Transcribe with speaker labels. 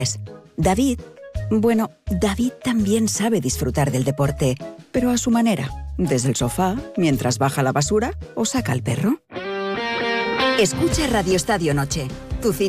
Speaker 1: David, David también sabe disfrutar del deporte, pero a su manera, desde el sofá, mientras baja la basura o saca al perro. Escucha Radio Estadio Noche,